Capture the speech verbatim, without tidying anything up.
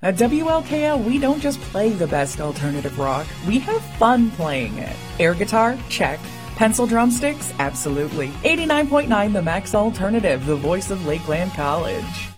At W L K L, we don't just play the best alternative rock, we have fun playing it. Air guitar? Check. Pencil drumsticks? Absolutely. eighty-nine point nine The Max Alternative, the voice of Lakeland College.